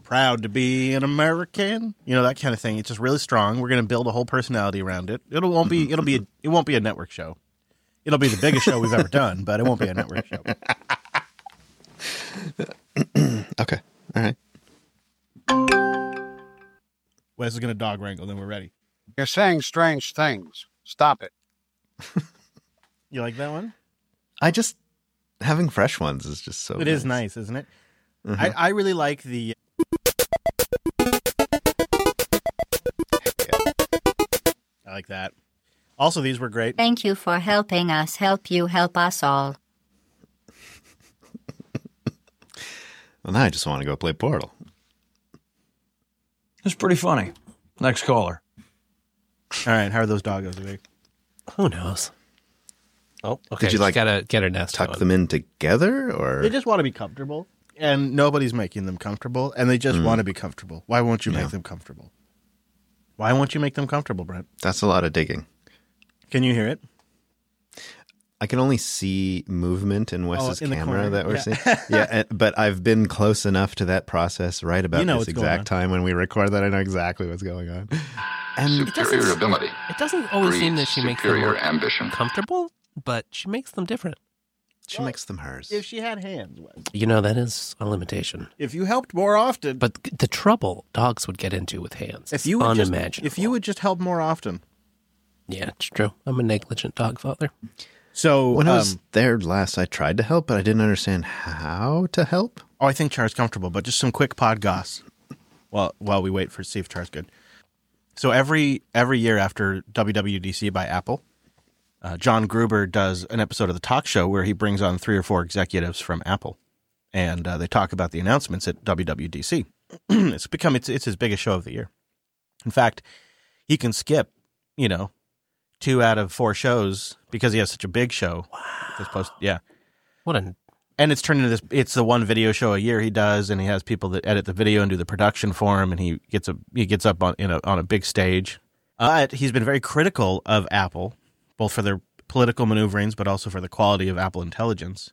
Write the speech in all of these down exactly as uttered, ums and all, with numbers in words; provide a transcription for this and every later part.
proud to be an American. You know, that kind of thing. It's just really strong. We're going to build a whole personality around it. It'll won't be. It'll be. A, it won't be a network show. It'll be the biggest show we've ever done, but it won't be a network show. Okay. All right. Wes is going to dog wrangle, then we're ready. You're saying strange things. Stop it. You like that one? I just having fresh ones is just so. It nice. is nice, isn't it? Mm-hmm. I, I really like the. I like that. Also, these were great. Thank you for helping us help you help us all. Well, now I just want to go play Portal. It's pretty funny. Next caller. All right, how are those doggos, Vic? Who knows? Oh, okay. Did you like gotta get her nest tuck going. them in together, or They just want to be comfortable, and nobody's making them comfortable, and they just mm. want to be comfortable. Why won't you make yeah. them comfortable? Why won't you make them comfortable, Brent? That's a lot of digging. Can you hear it? I can only see movement in Wes's oh, in camera that we're yeah. seeing. Yeah, but I've been close enough to that process right about you know this exact time when we record that I know exactly what's going on. And superior it ability. It doesn't always seem that she makes them more ambition. comfortable, but she makes them different. She well, makes them hers. If she had hands, Wes. You know, that is a limitation. If you helped more often. But the trouble dogs would get into with hands if you would unimaginable. Just, if you would just help more often. Yeah, it's true. I'm a negligent dog father. So when um, I was there last, I tried to help, but I didn't understand how to help. Oh, I think Char's comfortable, but just some quick pod goss while while we wait for see if Char's good. So every every year after W W D C by Apple, uh, John Gruber does an episode of the talk show where he brings on three or four executives from Apple, and uh, they talk about the announcements at W W D C. It's become it's it's his biggest show of the year. In fact, he can skip, you know, two out of four shows because he has such a big show. Wow. This post, yeah. What a... And it's turned into this, it's the one video show a year he does, and he has people that edit the video and do the production for him, and he gets a he gets up on in a, on a big stage. But he's been very critical of Apple, both for their political maneuverings, but also for the quality of Apple Intelligence.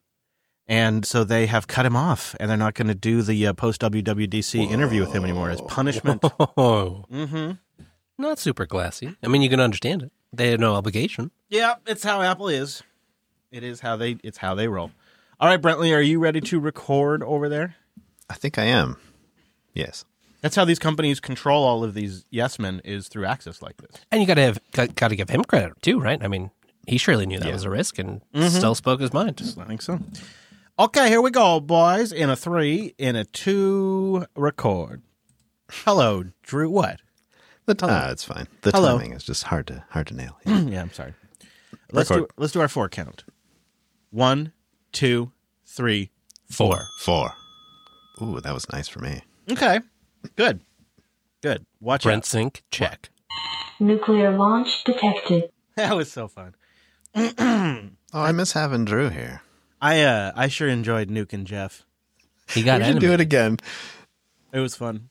And so they have cut him off, and they're not going to do the uh, post-W W D C Whoa. interview with him anymore as punishment. Mm-hmm. Not super classy. I mean, you can understand it. They had no obligation. Yeah, it's how Apple is. It is how they. It's how they roll. All right, Brentley, are you ready to record over there? I think I am. Yes. That's how these companies control all of these yes men is through access like this. And you got to have got, got to give him credit too, right? I mean, he surely knew that yeah. was a risk and mm-hmm. still spoke his mind. I think so. Okay, here we go, boys. In a three, in a two, record. Hello, Drew. What? The time. Ah, it's fine. The Hello. timing is just hard to hard to nail. Yeah, yeah I'm sorry. Let's do, let's do our four count. One, two, three, four. Four. Ooh, that was nice for me. Okay. Good. Good. Watch Brent out. sync, check. Nuclear launch detected. That was so fun. Oh, I miss having Drew here. I uh, I sure enjoyed Nuke and Jeff. He got We should do it again. It was fun.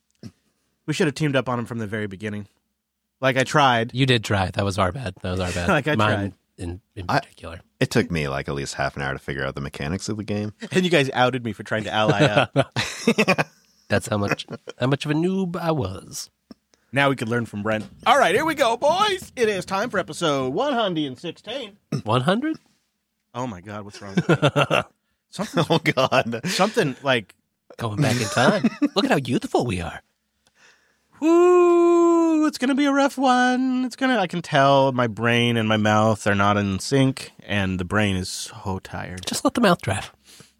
We should have teamed up on him from the very beginning. Like I tried. You did try. That was our bad. That was our bad. Like I Mine tried. In, in particular. I, it took me like at least half an hour to figure out the mechanics of the game. And you guys outed me for trying to ally up. That's how much how much of a noob I was. Now we could learn from Brent. All right, here we go, boys. It is time for episode one hundred sixteen. one hundred? Oh, my God. What's wrong with me? Something, oh, God. Something like... Going back in time. Look at how youthful we are. Woo! It's going to be a rough one. It's going to... I can tell my brain and my mouth are not in sync, and the brain is so tired. Just let the mouth drive.